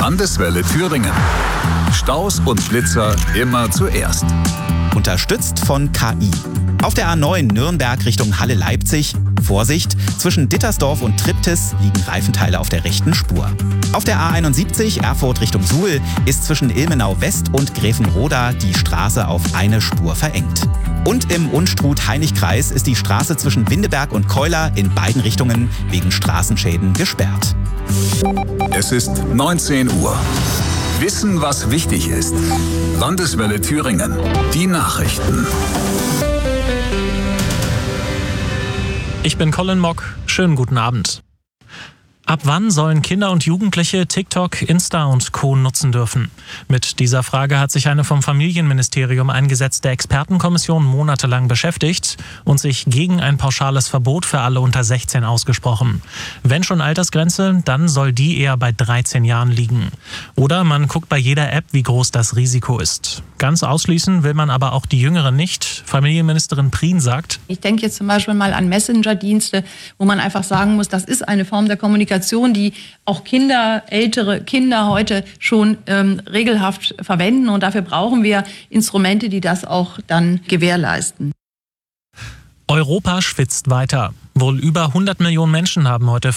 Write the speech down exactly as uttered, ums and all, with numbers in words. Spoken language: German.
Landeswelle Thüringen. Staus und Blitzer immer zuerst. Unterstützt von K I. Auf der A neun Nürnberg Richtung Halle-Leipzig. Vorsicht, zwischen Dittersdorf und Triptis liegen Reifenteile auf der rechten Spur. Auf der A einundsiebzig Erfurt Richtung Suhl ist zwischen Ilmenau West und Gräfenroda die Straße auf eine Spur verengt. Und im Unstrut-Heinig-Kreis ist die Straße zwischen Windeberg und Keuler in beiden Richtungen wegen Straßenschäden gesperrt. Es ist neunzehn Uhr. Wissen, was wichtig ist. Landeswelle Thüringen. Die Nachrichten. Ich bin Colin Mock. Schönen guten Abend. Ab wann sollen Kinder und Jugendliche TikTok, Insta und Co. nutzen dürfen? Mit dieser Frage hat sich eine vom Familienministerium eingesetzte Expertenkommission monatelang beschäftigt und sich gegen ein pauschales Verbot für alle unter sechzehn ausgesprochen. Wenn schon Altersgrenze, dann soll die eher bei dreizehn Jahren liegen. Oder man guckt bei jeder App, wie groß das Risiko ist. Ganz ausschließen will man aber auch die Jüngeren nicht. Familienministerin Prien sagt: Ich denke jetzt zum Beispiel mal an Messenger-Dienste, wo man einfach sagen muss, das ist eine Form der Kommunikation, die auch Kinder, ältere Kinder heute schon ähm, regelhaft verwenden. Und dafür brauchen wir Instrumente, die das auch dann gewährleisten. Europa schwitzt weiter. Wohl über hundert Millionen Menschen haben heute